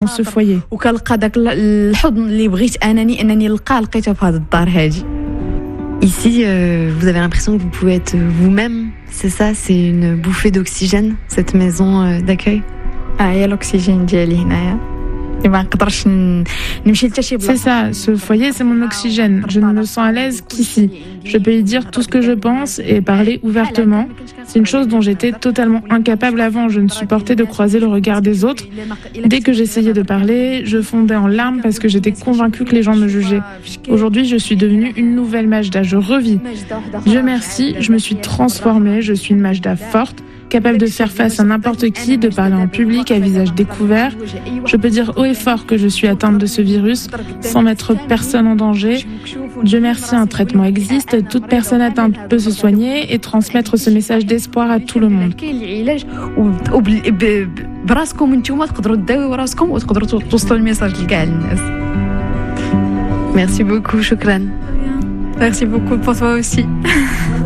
ce foyer. Ici, vous avez l'impression que vous pouvez être vous-même, c'est ça? C'est une bouffée d'oxygène, cette maison d'accueil? l'oxygène ديالي هنايا. C'est ça, ce foyer, c'est mon oxygène. Je ne me sens à l'aise qu'ici. Je peux y dire tout ce que je pense et parler ouvertement. C'est une chose dont j'étais totalement incapable avant. Je ne supportais de croiser le regard des autres. Dès que j'essayais de parler, je fondais en larmes parce que j'étais convaincue que les gens me jugeaient. Aujourd'hui, je suis devenue une nouvelle Majda. Je revis. Dieu merci, je me suis transformée. Je suis une Majda forte, capable de faire face à n'importe qui, de parler en public à visage découvert. Je peux dire haut et fort que je suis atteinte de ce virus sans mettre personne en danger. Dieu merci, un traitement existe. Toute personne atteinte peut se soigner et transmettre ce message d'espoir à tout le monde. Merci beaucoup, shukran. Merci beaucoup pour toi aussi.